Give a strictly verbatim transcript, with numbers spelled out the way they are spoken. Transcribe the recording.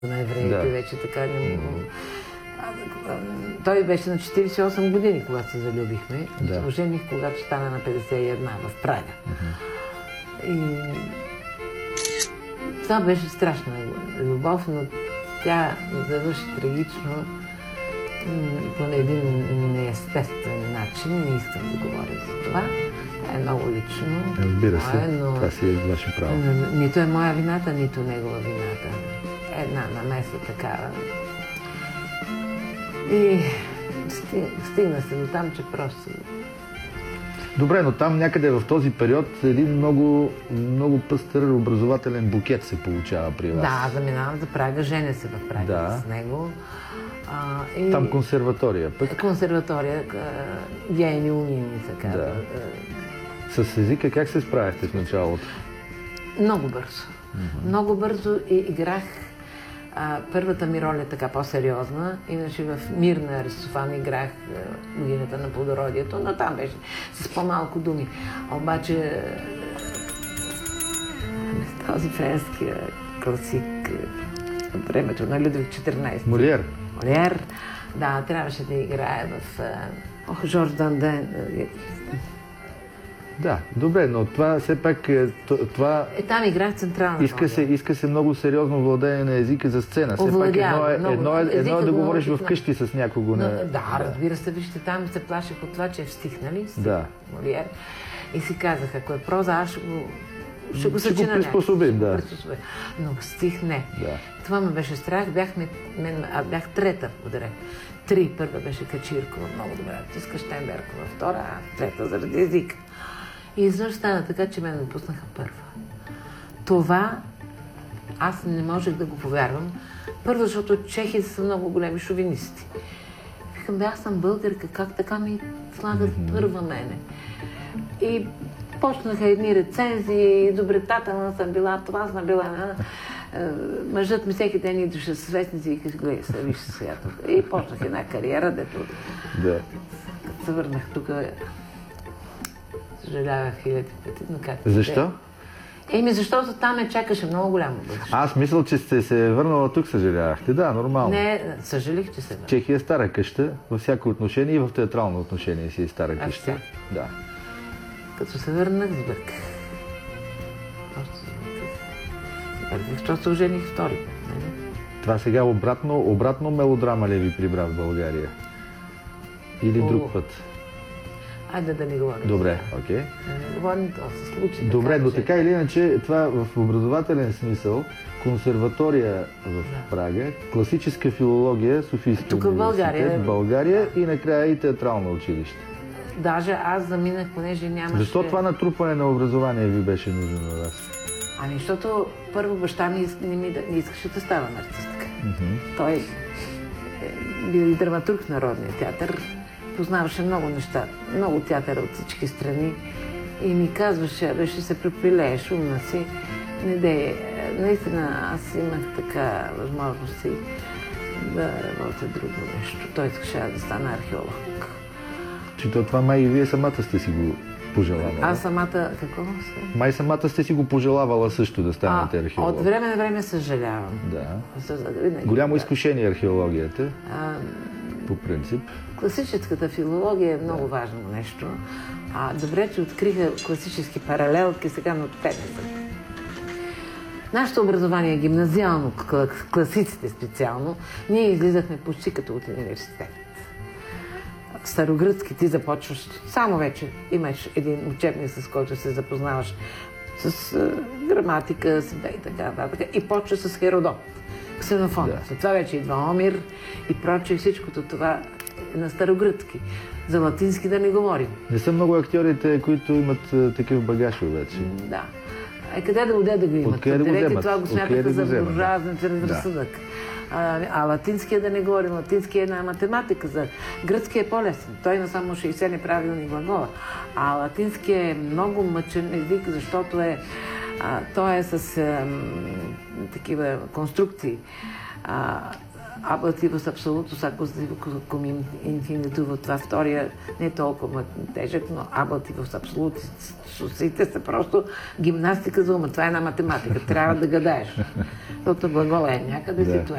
на евреите, Да. вече така не му... Той беше на четиридесет и осем години, когато се залюбихме. Да. Ожених, когато стана на петдесет и една в Прага. Uh-huh. И това беше страшна любов, но тя завърши трагично м, по един неестествен начин. Не искам да говоря за това. Това е много лично. Разбира се, Мое, но... това си е ваше право. Н- Нито е моя вината, нито негова вината. Една намеса такава. И сти- стигна се до там, че просто... Добре, но там някъде в този период един много, много пъстър образователен букет се получава при вас. Да, заминавам за Прага, женя се в Прага Да. с него. А, и... Там консерватория пък. Консерватория, гейни умини, така. Да. С езика как се справяхте в началото? Много бързо. Mm-hmm. Много бързо и играх а, първата ми роля така по-сериозна. Иначе в Мир на Аристофан играх а, Годината на плодородието, но там беше с по-малко думи. Обаче а, този френски класик от времето на Людвиг четиринайсети. Молиер. Молиер. Да, трябваше да играе в а, Ох, Жорж Данден. Да, добре, но това все пак е, това... Е, там играх централна Иска се, роля. иска се много сериозно владение на езика за сцена. Все пак едно е, много. едно е, едно е Езика да го говориш научих на- вкъщи с някого. Но, На... да, разбира се, вижте, там се плаших от това, че е в стих, нали? Стих, Да. Молиер. И си казах, ако е проза, аз ще го, ще го Ще го съчина. приспособим, да. Приспособим. Но стих не. Да. Това ме беше страх. Бяхме, мен, а бях трета в ударе. Три. Първа беше Качиркова, много добра артистка, Штайнберкова, втора, а трета заради език. И изведнъж стана така, че мен ме пуснаха първа. Това аз не можех да го повярвам. Първо, защото чехите са много големи шовинисти. Викам, бе, аз съм българка, как така ми слагат mm-hmm. първа мене? И почнаха едни рецензии, добретателна съм била, това съм била. На... Мъжът ми всеки ден идваше с вестници и каза, гледай се, виж се сега тук. И почнах една кариера, дето... Да. Като се върнах тук, съжалявах хиляди пъти, но как... Защо? Еми, защото там ме чакаше много голямо бъдеще. Аз мисля, че сте се върнала тук, съжалявахте. Да, нормално. Не, съжалих, че се върнах. Чехия е стара къща, във всяко отношение и в театрално отношение си е стара А, къща. сега? Да. Като се върнах, сбърках. Просто сбърках. Сбърках, защото се ожених втори път. Нали? Това сега обратно, обратно мелодрама ли ви прибра в България? Или О. друг път? Айде да не говорим. Добре, окей. Да не говорим, то се случи. Добре, но че- така или иначе, това в образователен смисъл, консерватория в Прага, класическа филология, Софийски Тук в България. университет, България и накрая и театрално училище. Даже аз заминах, понеже нямаше... Защо това натрупване на образование ви беше нужно на вас? Ами, защото първо баща ми иск- не, ми, да- не искаше да ставам артистка. Мгм. Той е бил и драматург в Народния театър, познаваше много неща, много театъра от всички страни и ми казваше, бе, ще се препилееш, умна си, не дей. Наистина, аз имах така възможности да работя друго нещо. Той искаше аз да стана археолог. Че то това май и вие самата сте си го пожелавала. Аз самата, какво се? Май самата сте си го пожелавала също да станете археолог. От време на време съжалявам. Да. Съ- винаги. Голямо изкушение археологията, А, по принцип. класическата филология е много важно нещо. А добре, че откриха класически паралелки, сега на те не са. Нашето образование е гимназиално, кла- класиците специално. Ние излизахме почти като от университет. Старогръцки ти започваш, само вече имаш един учебник, с който се запознаваш с е, граматика, с да и така нататък. И почва с Херодот, Ксенофон. Да. След това вече идва Омир и прочее, всичкото това е на старогръцки. За латински да не говорим. Не са много актьорите, които имат а, такъв багаж вече. Да. А къде да отиде да го имат? Откъде да го Директно вземат? това го Откъде смятаха да го за вземат, да. буржуазен разсъдък. А, а латинския да не говорим. Латинския е една математика. За гръцкия е по-лесен. Той има само шейсет неправилни глагола. А латинския е много мъчен език, защото е, а, той е с а, м, такива конструкции. А, аблативус абсолютус, акузативус cum инфинитивус. Това втория не е толкова тежък, но аблативус абсолютус. Сусите са просто гимнастика за ума. Това е една математика. Трябва да гадаеш. Защото глагола е някъде си, Да. това